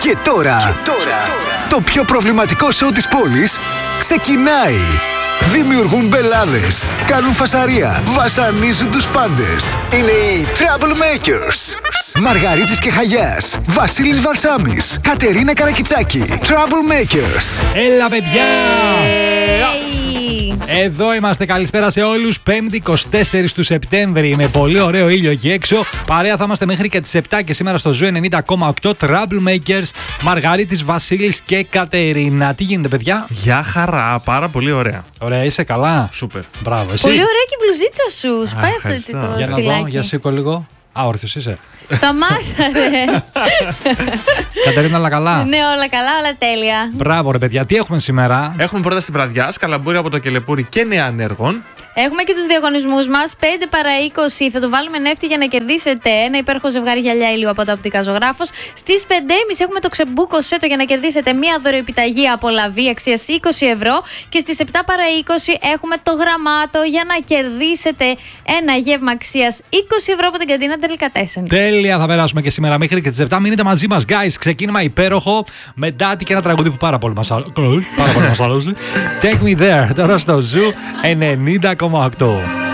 Και τώρα, το πιο προβληματικό σοου της πόλης ξεκινάει. Δημιουργούν μπελάδες, κάνουν φασαρία, βασανίζουν τους πάντες. Είναι οι Troublemakers. Μαργαρίτης και Χαγιάς, Βασίλης Βαρσάμης, Κατερίνα Καρακιτσάκη. Troublemakers. Έλα παιδιά! Εδώ είμαστε, καλησπέρα σε όλους. 5η 24 του Σεπτέμβρη με πολύ ωραίο ήλιο εκεί έξω. Παρέα θα είμαστε μέχρι και τις 7 και σήμερα στο Ζου 90,8 Troublemakers, Μαργαρίτης, Βασίλης και Κατερίνα. Τι γίνεται παιδιά? Γεια χαρά, πάρα πολύ ωραία. Ωραία, είσαι καλά? Σούπερ. Μπράβο, εσύ. Πολύ ωραία και η μπλουζίτσα σου. Σπάει αυτό έτσι το Για να στυλάκι. δω, για σήκω λίγο. Α, όρθιος είσαι. Σταμάτα. Κατερίνα, όλα καλά? Ναι, όλα καλά, όλα τέλεια. Μπράβο ρε παιδιά, τι έχουμε σήμερα? Έχουμε πρόταση βραδιάς, καλαμπούρι από το Κελεπούρι και νεανέργων. Έχουμε και τους διαγωνισμούς μας. 5 παρά 20 θα το βάλουμε νεύτη για να κερδίσετε ένα υπέροχο ζευγάρι γυαλιά ήλιου από τα Οπτικά Ζωγράφος. Στις 5.30 έχουμε το ξεμπούκο σέτο για να κερδίσετε μία δωροεπιταγή από Λαβή αξίας 20 ευρώ. Και στις 7 παρά 20 έχουμε το γραμμάτο για να κερδίσετε ένα γεύμα αξίας 20 ευρώ από την καντίνα Delicatessen. Τέλεια, θα περάσουμε και σήμερα μέχρι και τις 7. Μείνετε μαζί μας, guys. Ξεκίνημα υπέροχο με Ντάτι και ένα τραγούδι που πάρα πολύ μας αρέσει. Take me there, τώρα στο Ζου 90,8.